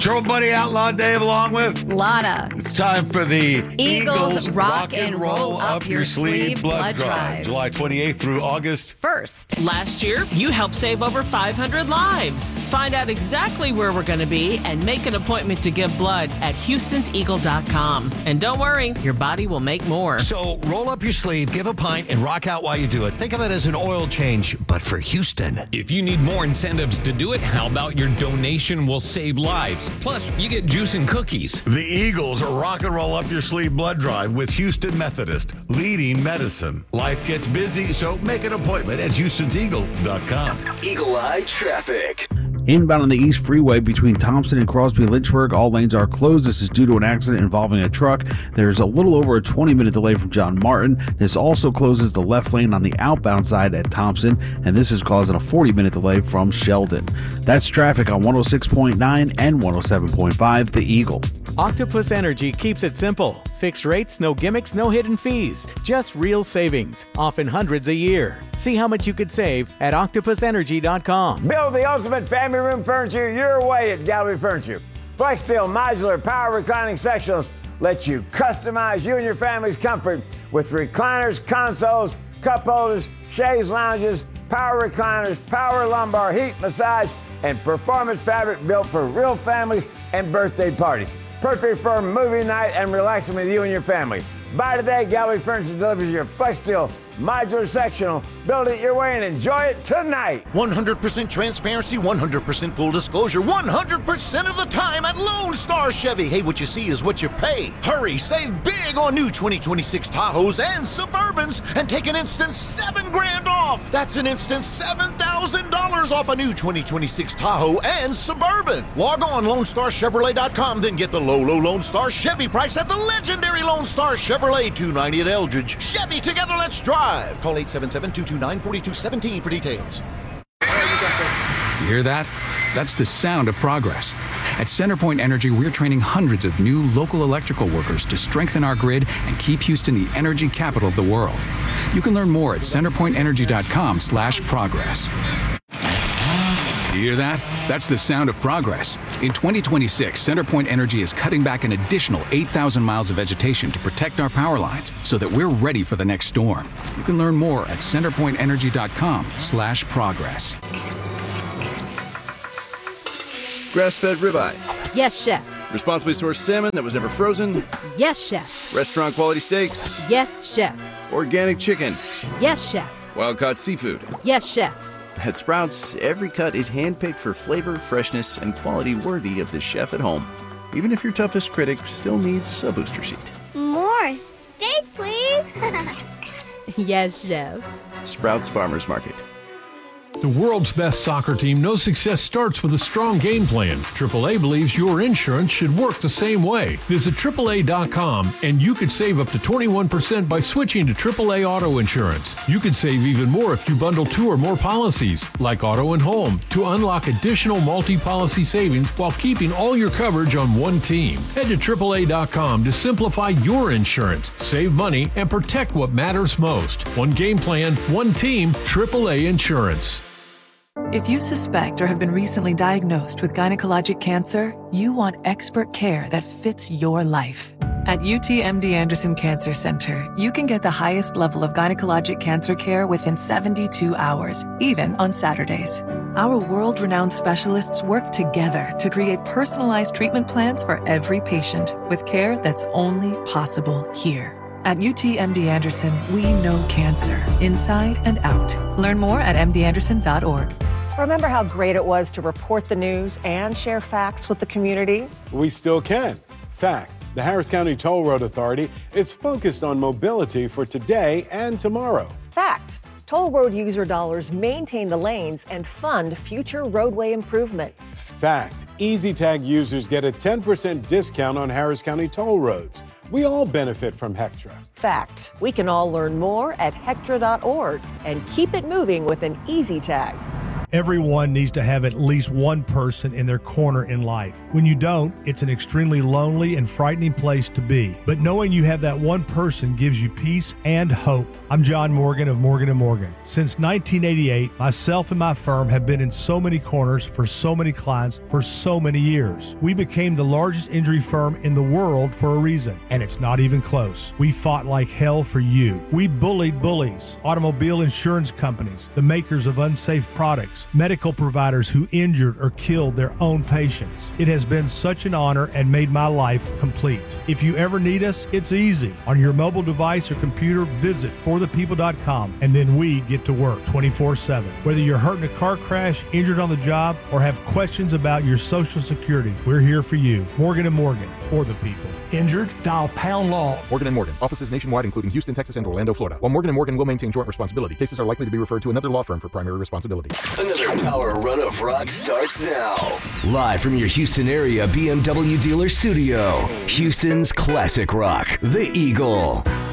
Trouble Buddy Outlaw Dave along with Lana. It's time for the Eagles Rock and Roll Up Your Sleeve Blood Drive. July 28th through August 1st. Last year, you helped save over 500 lives. Find out exactly where we're going to be and make an appointment to give blood at Houston'sEagle.com. And don't worry, your body will make more. So roll up your sleeve, give a pint, and rock out while you do it. Think of it as an oil change, but for Houston. If you need more incentives to do it, how about your donation will save lives? Plus, you get juice and cookies. the Eagles Rock and Roll Up Your Sleeve Blood Drive with Houston Methodist, leading medicine. Life gets busy, so make an appointment at Houston'sEagle.com. Eagle Eye Traffic. Inbound on the East Freeway between Thompson and Crosby Lynchburg, all lanes are closed. This is due to an accident involving a truck. There's a little over a 20-minute delay from John Martin. This also closes the left lane on the outbound side at Thompson, and this is causing a 40-minute delay from Sheldon. That's traffic on 106.9 and 107.5 The Eagle. Octopus Energy keeps it simple. Fixed rates, no gimmicks, no hidden fees. Just real savings, often hundreds a year. See how much you could save at octopusenergy.com. Build the ultimate family room furniture your way at Gallery Furniture. Flexsteel modular power reclining sectionals let you customize you and your family's comfort with recliners, consoles, cup holders, chaise lounges, power recliners, power lumbar, heat massage, and performance fabric built for real families and birthday parties. Perfect for movie night and relaxing with you and your family. Buy today. Gallery Furniture delivers your Flexsteel modular sectional. Build it your way and enjoy it tonight. 100% transparency, 100% full disclosure, 100% of the time at Lone Star Chevy. Hey, what you see is what you pay. Hurry, save big on new 2026 Tahoes and Suburbans and take an instant $7,000 off. That's an instant $7,000 off a new 2026 Tahoe and Suburban. Log on LoneStarChevrolet.com, then get the low Lone Star Chevy price at the legendary Lone Star Chevrolet 290 at Eldridge. Chevy, together, let's drive. Call 877-229-4217 for details. You hear that? That's the sound of progress. At CenterPoint Energy, we're training hundreds of new local electrical workers to strengthen our grid and keep Houston the energy capital of the world. You can learn more at centerpointenergy.com/progress. You hear that? That's the sound of progress. In 2026, CenterPoint Energy is cutting back an additional 8,000 miles of vegetation to protect our power lines so that we're ready for the next storm. You can learn more at centerpointenergy.com/progress. Grass-fed ribeyes. Yes, chef. Responsibly sourced salmon that was never frozen. Yes, chef. Restaurant quality steaks. Yes, chef. Organic chicken. Yes, chef. Wild-caught seafood. Yes, chef. At Sprouts, every cut is handpicked for flavor, freshness, and quality worthy of the chef at home. Even if your toughest critic still needs a booster seat. More steak, please. Yes, chef. Sprouts Farmers Market. The world's best soccer team knows success starts with a strong game plan. AAA believes your insurance should work the same way. Visit AAA.com and you could save up to 21% by switching to AAA Auto Insurance. You could save even more if you bundle 2 or more policies, like auto and home, to unlock additional multi-policy savings while keeping all your coverage on one team. Head to AAA.com to simplify your insurance, save money, and protect what matters most. One game plan, one team, AAA Insurance. If you suspect or have been recently diagnosed with gynecologic cancer, you want expert care that fits your life. At UTMD Anderson Cancer Center, you can get the highest level of gynecologic cancer care within 72 hours, even on Saturdays. Our world-renowned specialists work together to create personalized treatment plans for every patient with care that's only possible here. At UTMD Anderson, we know cancer inside and out. Learn more at mdanderson.org. Remember how great it was to report the news and share facts with the community? We still can. Fact, the Harris County Toll Road Authority is focused on mobility for today and tomorrow. Fact, toll road user dollars maintain the lanes and fund future roadway improvements. Fact, EasyTag users get a 10% discount on Harris County toll roads. We all benefit from Hectra. Fact, we can all learn more at Hectra.org and keep it moving with an EasyTag. Everyone needs to have at least one person in their corner in life. When you don't, it's an extremely lonely and frightening place to be. But knowing you have that one person gives you peace and hope. I'm John Morgan of Morgan & Morgan. Since 1988, myself and my firm have been in so many corners for so many clients for so many years. We became the largest injury firm in the world for a reason, and it's not even close. We fought like hell for you. We bullied bullies, automobile insurance companies, the makers of unsafe products, medical providers who injured or killed their own patients. It has been such an honor and made my life complete. If you ever need us, it's easy. On your mobile device or computer, visit forthepeople.com, and then we get to work 24/7. Whether you're hurt in a car crash, injured on the job, or have questions about your Social Security, we're here for you. Morgan & Morgan, for the people. Injured? Dial pound law. Morgan & Morgan. Offices nationwide, including Houston, Texas, and Orlando, Florida. While Morgan & Morgan will maintain joint responsibility, cases are likely to be referred to another law firm for primary responsibility. Another power run of rock starts now. Live from your Houston area BMW dealer studio. Houston's classic rock, The Eagle.